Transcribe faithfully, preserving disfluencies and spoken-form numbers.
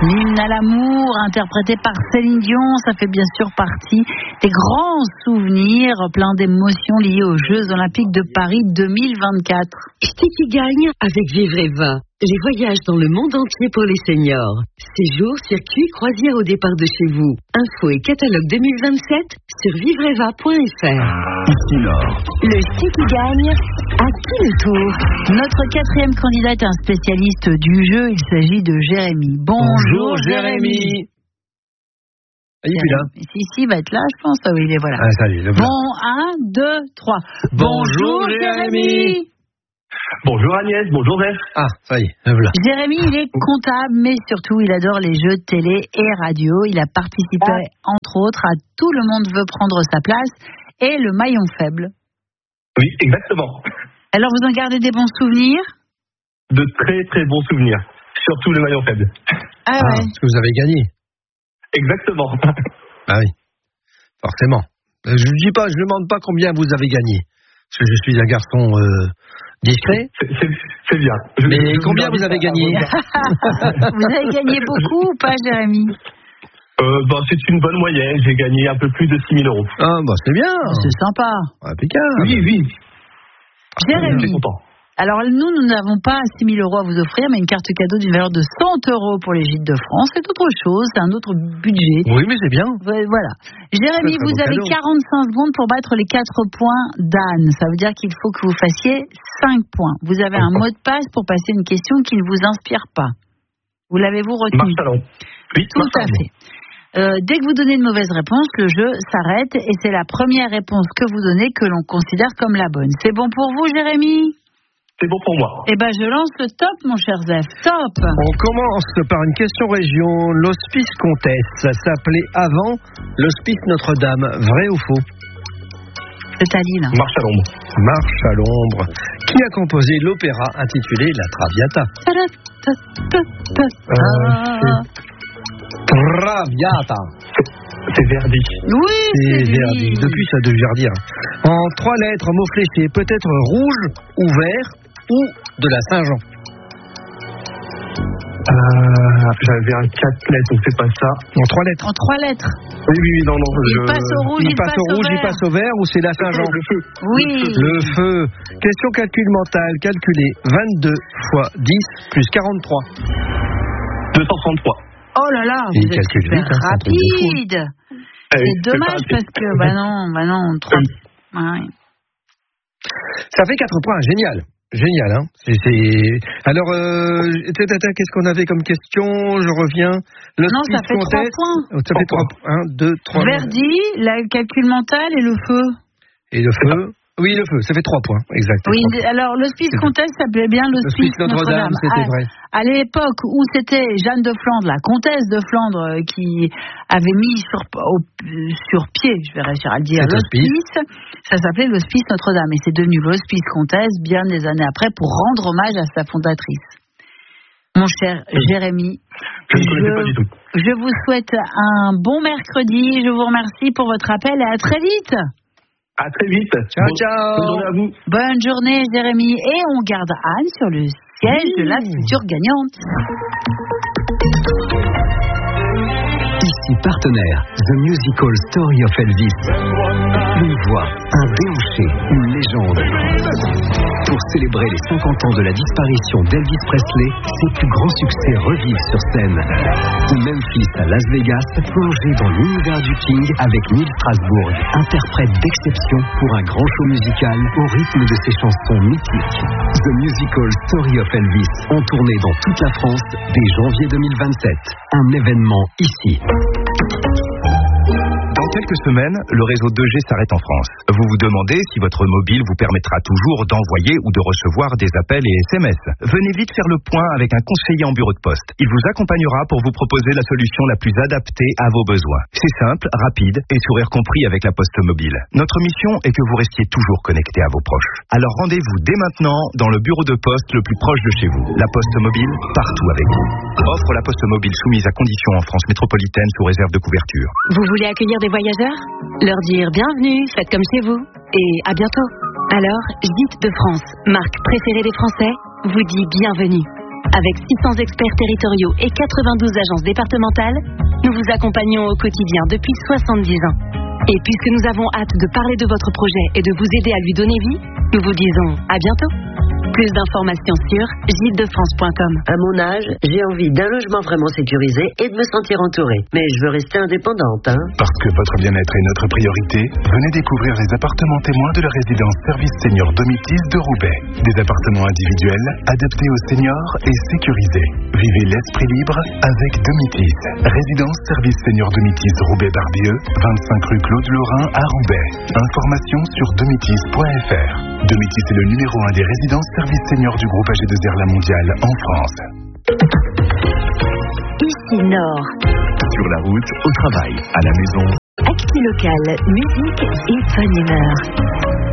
L'hymne à l'amour, interprété par Céline Dion, ça fait bien sûr partie des grands souvenirs pleins d'émotions liées aux Jeux Olympiques de Paris deux mille vingt-quatre. Qui qui gagne avec Vivre et Va? Les voyages dans le monde entier pour les seniors. Séjours, circuits, croisières au départ de chez vous. Info et catalogue deux mille vingt-sept sur vivreva point f r. Ici Nord. Le ski qui gagne, à qui le tour? Notre quatrième candidat est un spécialiste du jeu, il s'agit de Jérémy. Bonjour, Bonjour Jérémy. Il est plus là. Si, si, il va être là, je pense. Ah oui, il est voilà. Ah, salut, le bon, un, deux, trois. Bonjour, Bonjour Jérémy. Bonjour Agnès, bonjour Zef. Ah, ça y est, le voilà. Jérémy, il est comptable, mais surtout, il adore les jeux de télé et radio. Il a participé, ah. entre autres, à Tout le monde veut prendre sa place et Le maillon faible. Oui, exactement. Alors, vous en gardez des bons souvenirs? De très, très bons souvenirs. Surtout Le maillon faible. Ah, ah ouais. Parce que vous avez gagné. Exactement. Ah oui, forcément. Je ne dis pas, je ne demande pas combien vous avez gagné. Parce que je suis un garçon euh, discret. C'est, c'est, c'est bien. Je, Mais je combien vous, vous avez gagné? Vous avez gagné beaucoup ou pas, Jérémy? euh, bah, C'est une bonne moyenne. J'ai gagné un peu plus de six mille euros. Ah, bah c'est bien. C'est sympa. Impeccable. Oui, oui. Jérémy. Je suis content. Alors nous, nous n'avons pas six mille euros à vous offrir, mais une carte cadeau d'une valeur de cent euros pour les Gîtes de France. C'est autre chose, c'est un autre budget. Oui, mais c'est bien. Voilà. Jérémy, vous avez cadeau. quarante-cinq secondes pour battre les quatre points d'Anne. Ça veut dire qu'il faut que vous fassiez cinq points. Vous avez un mot de passe pour passer une question qui ne vous inspire pas. Vous l'avez-vous retenu? Marchalon. Oui, tout Marchalon. À fait. Euh, dès que vous donnez une mauvaise réponse, le jeu s'arrête et c'est la première réponse que vous donnez que l'on considère comme la bonne. C'est bon pour vous, Jérémy? C'est bon pour moi. Eh ben, je lance le top, mon cher Zef. Top. On commence par une question région. L'hospice Comtesse, ça s'appelait avant l'hospice Notre-Dame. Vrai ou faux? C'est à Lille. Marche à l'ombre. Marche à l'ombre. Qui a composé l'opéra intitulé La Traviata? Euh, Traviata. C'est Verdi. Oui, c'est, c'est Verdi. Verdi. Depuis, ça devait dire. En trois lettres, mot fléché, peut-être rouge ou vert ou de la Saint-Jean. Euh, j'avais un quatre lettres, donc c'est pas ça. En trois lettres. En trois lettres. Oui, oui, non, non. Il je... passe au rouge, il, il passe, passe au rouge, au il passe au vert ou c'est la Saint-Jean? Le feu. Oui. Le feu. Question calcul mental. Calculez vingt-deux fois dix plus quarante-trois. deux cent trente-trois. Oh là là, vous êtes super vite, hein, rapide. C'est, c'est dommage c'est parce que, bah non, bah non, trois. Ouais. Ça fait quatre points, génial. Génial, hein. C'est, c'est... Alors, euh, qu'est-ce qu'on avait comme question? Je reviens. Le non, ça fait trois points. Ça fait trois points. Un, deux, trois. Verdi, le calcul mental et le feu. Et le feu? Oui, le feu, ça fait trois points, exact. Oui, alors l'hospice Comtesse s'appelait bien l'hospice Notre-Dame. Notre-Dame, c'était à, vrai. À l'époque où c'était Jeanne de Flandre, la comtesse de Flandre, qui avait mis sur, au, sur pied, je vais réussir à le dire, l'hospice, ça s'appelait l'hospice Notre-Dame. Et c'est devenu l'hospice Comtesse bien des années après pour rendre hommage à sa fondatrice. Mon cher Jérémy, je, je, je vous souhaite un bon mercredi. Je vous remercie pour votre appel et à très vite. À très vite. Ciao, bon, ciao. Bonne journée à vous. Bonne journée, Jérémy. Et on garde Anne sur le siège mmh. de la future gagnante. Ici partenaire, The Musical Story of Elvis. Une voix, un déhanché, une légende. Pour célébrer les cinquante ans de la disparition d'Elvis Presley, ses plus grands succès revivent sur scène. Ou Memphis à Las Vegas, plongé dans l'univers du King avec Neil Strasbourg, interprète d'exception pour un grand show musical au rythme de ses chansons mythiques. The Musical Story of Elvis, en tournée dans toute la France dès janvier deux mille vingt-sept. Un événement ici. Dans quelques semaines, le réseau deux G s'arrête en France. Vous vous demandez si votre mobile vous permettra toujours d'envoyer ou de recevoir des appels et S M S. Venez vite faire le point avec un conseiller en bureau de poste. Il vous accompagnera pour vous proposer la solution la plus adaptée à vos besoins. C'est simple, rapide et sourire compris avec la Poste Mobile. Notre mission est que vous restiez toujours connecté à vos proches. Alors rendez-vous dès maintenant dans le bureau de poste le plus proche de chez vous. La Poste Mobile, partout avec vous. Offre la Poste Mobile soumise à conditions en France métropolitaine sous réserve de couverture. Vous voulez accueillir des voyageurs? Leur dire bienvenue, faites comme chez vous. Et à bientôt. Alors, Gîtes de France, marque préférée des Français, vous dit bienvenue. Avec six cents experts territoriaux et quatre-vingt-douze agences départementales, nous vous accompagnons au quotidien depuis soixante-dix ans. Et puisque nous avons hâte de parler de votre projet et de vous aider à lui donner vie, nous vous disons à bientôt. Plus d'informations sur gilles de france point com. À mon âge, j'ai envie d'un logement vraiment sécurisé et de me sentir entourée. Mais je veux rester indépendante, hein. Parce que votre bien-être est notre priorité, venez découvrir les appartements témoins de la résidence Service Senior Domitis de Roubaix. Des appartements individuels, adaptés aux seniors et sécurisés. Vivez l'esprit libre avec Domitis. Résidence Service Senior Domitis Roubaix-Barbieux, vingt-cinq rue Claude Lorrain à Roubaix. Informations sur domitis point f r. Domitis est le numéro un des résidences service senior du groupe A G deux R La Mondiale en France. Ici Nord. Sur la route, au travail, à la maison. Actu local, musique et bonne humeur.